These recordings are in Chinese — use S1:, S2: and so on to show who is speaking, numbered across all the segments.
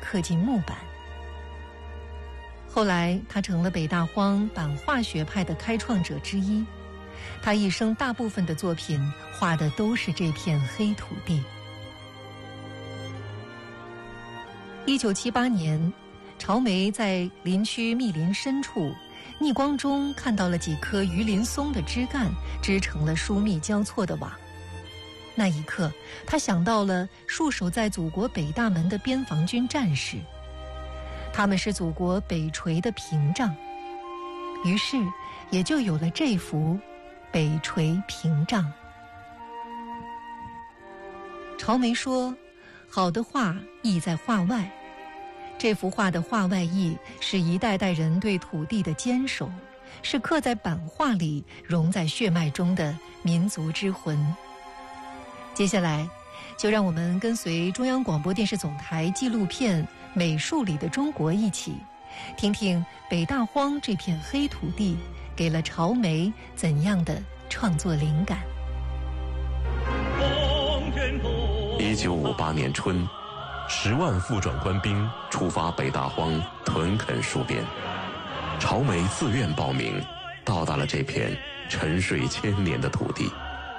S1: 刻进木板。后来他成了北大荒版画学派的开创者之一，他一生大部分的作品画的都是这片黑土地。1978年，朝梅在林区密林深处逆光中看到了几棵榆林松的枝干织成了疏密交错的网。那一刻，他想到了戍守在祖国北大门的边防军战士，他们是祖国北陲的屏障，于是也就有了这幅北陲屏障。朝梅说，好的画意在画外，这幅画的画外意是一代代人对土地的坚守，是刻在版画里融在血脉中的民族之魂。接下来就让我们跟随中央广播电视总台纪录片《美术里的中国》一起听听北大荒这片黑土地给了朝梅怎样的创作灵感。
S2: 1958年春，10万复转官兵出发北大荒屯垦戍边，朝梅自愿报名，到达了这片沉睡千年的土地。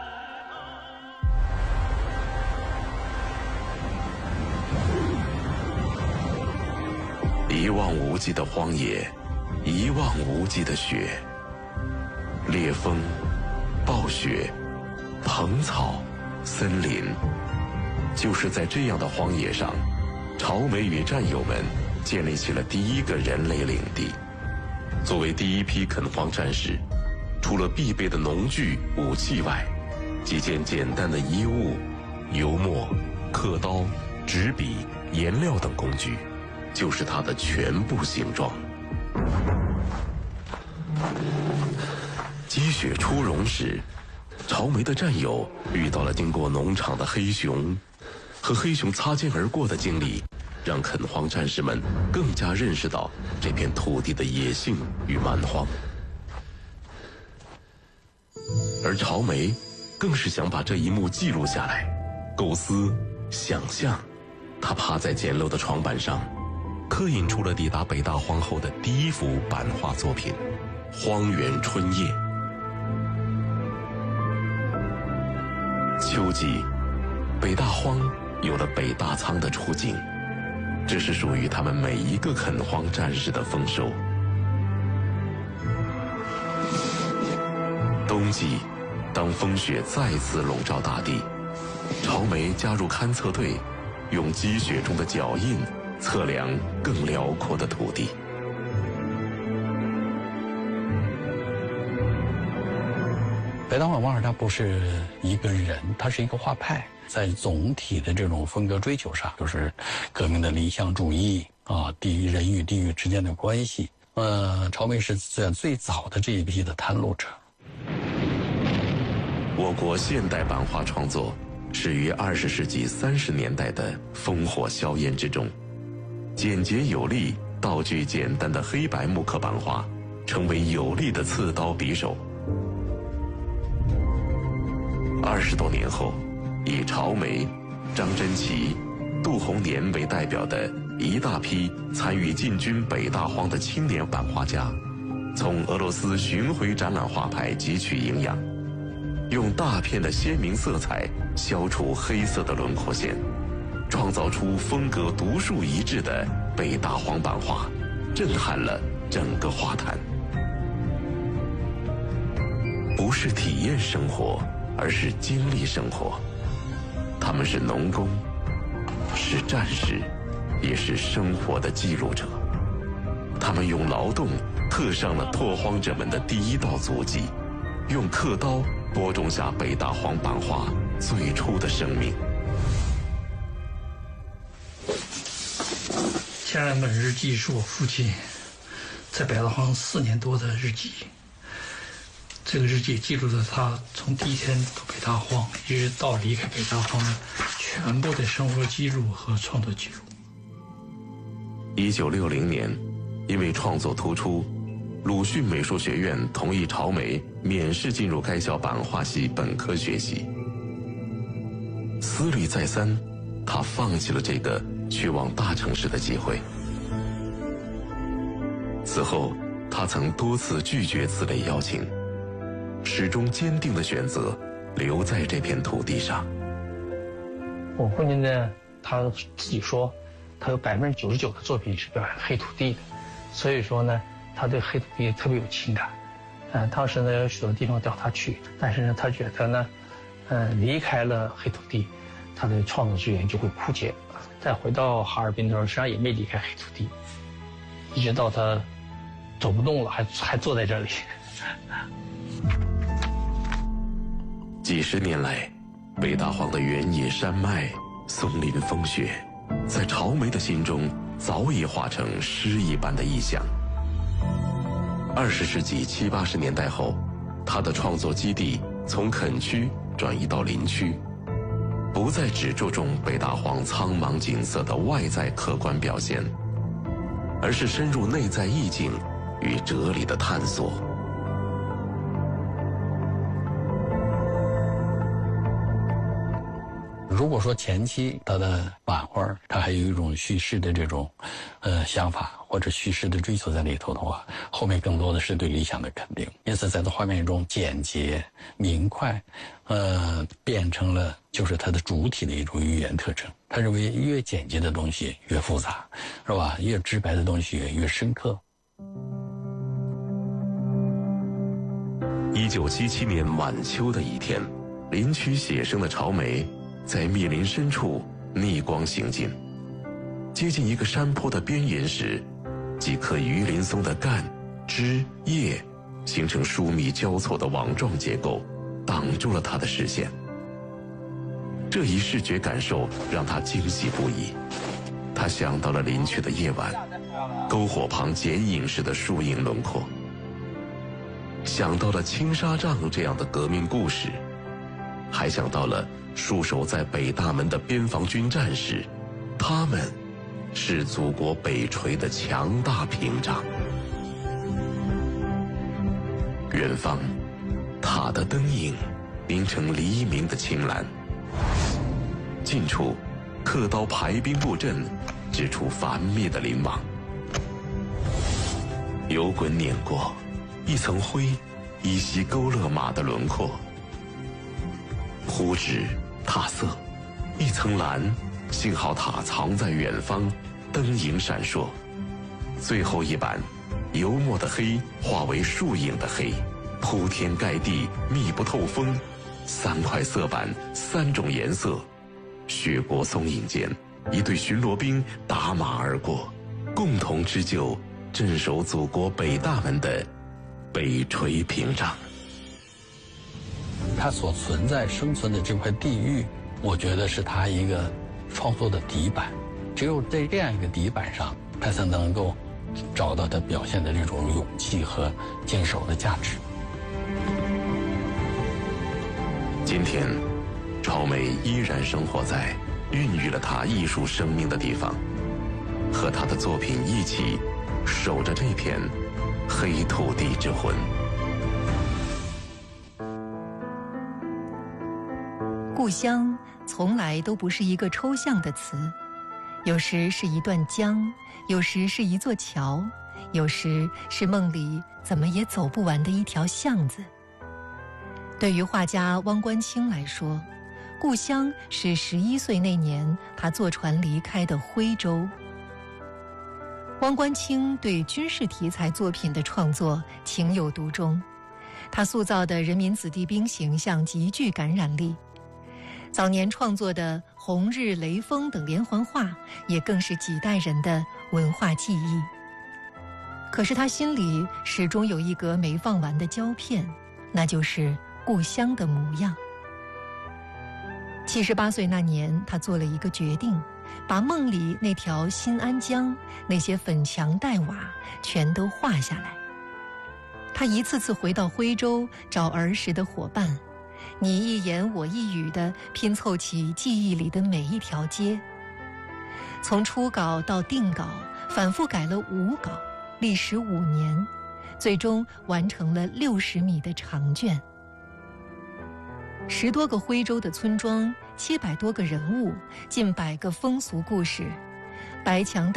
S2: 一望无际的荒野，一望无际的雪，烈风、暴雪、蓬草、森林，就是在这样的荒野上，朝梅与战友们建立起了第一个人类领地。作为第一批垦荒战士，除了必备的农具、武器外，几件简单的衣物、油墨、刻刀、纸笔、颜料等工具，就是它的全部形状。积雪初融时，朝梅的战友遇到了经过农场的黑熊，和黑熊擦肩而过的经历，让垦荒战士们更加认识到这片土地的野性与蛮荒。而朝梅更是想把这一幕记录下来，构思、想象。他趴在简陋的床板上，刻印出了抵达北大荒后的第一幅版画作品《荒原春夜》。秋季，北大荒有了北大仓的雏景，这是属于他们每一个垦荒战士的丰收。冬季，当风雪再次笼罩大地，朝梅加入勘测队，用积雪中的脚印测量更辽阔的土地。
S3: 北大荒王尔他不是一个人，他是一个画派，在总体的这种风格追求上，就是革命的理想主义啊，人与地域之间的关系。朝梅是最早的这一批的探路者。
S2: 我国现代版画创作始于20世纪30年代的烽火硝烟之中，简洁有力、道具简单的黑白木刻版画成为有力的刺刀匕首。20多年后，以朝梅、张真奇、杜洪年为代表的一大批参与进军北大荒的青年版画家，从俄罗斯巡回展览画派汲取营养，用大片的鲜明色彩消除黑色的轮廓线，创造出风格独树一帜的北大荒版画，震撼了整个画坛。不是体验生活，而是经历生活。他们是农工，是战士，也是生活的记录者。他们用劳动刻上了拓荒者们的第一道足迹，用刻刀播种下北大荒版画最初的生命。
S4: 家人本日记是我父亲在北大荒4年多的日记。这个日记记录了他从第一天到北大荒一直到离开北大荒的全部的生活记录和创作记录。
S2: 1960年，因为创作突出，鲁迅美术学院同意朝梅免试进入该校版画系本科学习。思虑再三，他放弃了这个去往大城市的机会。此后，他曾多次拒绝此类邀请，始终坚定地选择留在这片土地上。
S4: 我父亲呢，他自己说，他有99%的作品是表演黑土地的，所以说呢，他对黑土地特别有情感。当时呢有许多地方调他去，但是呢，他觉得呢，离开了黑土地，他的创作资源就会枯竭。再回到哈尔滨的时候，实际上也没离开黑土地，一直到他走不动了，还坐在这里。
S2: 几十年来，北大荒的原野山脉、松林风雪，在朝梅的心中早已化成诗一般的意象。20世纪70、80年代后，他的创作基地从垦区转移到林区，不再只注重北大荒苍茫景色的外在客观表现，而是深入内在意境与哲理的探索。
S3: 如果说前期他的版画，他还有一种叙事的这种想法或者叙事的追求在里头的话，后面更多的是对理想的肯定。因此在他画面中简洁明快，变成了就是他的主体的一种语言特征。他认为越简洁的东西越复杂，是吧？越直白的东西越深刻。
S2: 1977年晚秋的一天，林区写生的朝梅在密林深处逆光行进，接近一个山坡的边沿时，几棵榆林松的干、枝、叶形成疏密交错的网状结构，挡住了他的视线。这一视觉感受让他惊喜不已。他想到了林区的夜晚，篝火旁剪影时的树影轮廓，想到了青纱帐这样的革命故事，还想到了戍守在北大门的边防军战士，他们是祖国北陲的强大屏障。远方，塔的灯影凝成黎明的青蓝；近处，刻刀排兵布阵，指出繁密的林网。油滚碾过，一层灰依稀勾勒马的轮廓。忽止塔色，一层蓝，幸好塔藏在远方，灯影闪烁。最后一版，油墨的黑化为树影的黑，铺天盖地，密不透风。3块色板，3种颜色。血泊松影间，一队巡逻兵打马而过，共同织就镇守祖国北大门的北陲屏障。
S3: 他所存在生存的这块地域，我觉得是他一个创作的底板。只有在这样一个底板上，他才能够找到他表现的这种勇气和坚守的价值。
S2: 今天，朝梅依然生活在孕育了他艺术生命的地方，和他的作品一起守着这片黑土地之魂。
S1: 故乡从来都不是一个抽象的词，有时是一段江，有时是一座桥，有时是梦里怎么也走不完的一条巷子。对于画家汪观清来说，故乡是11岁那年他坐船离开的徽州。汪观清对军事题材作品的创作情有独钟，他塑造的人民子弟兵形象极具感染力。早年创作的《红日》《雷锋》等连环画也更是几代人的文化记忆。可是他心里始终有一格没放完的胶片，那就是故乡的模样。78岁那年，他做了一个决定，把梦里那条新安江，那些粉墙黛瓦全都画下来。他一次次回到徽州找儿时的伙伴，你一言我一语地拼凑起记忆里的每一条街。从初稿到定稿，反复改了5稿，历时5年，最终完成了60米的长卷。10多个徽州的村庄，700多个人物，近100个风俗故事， 白墙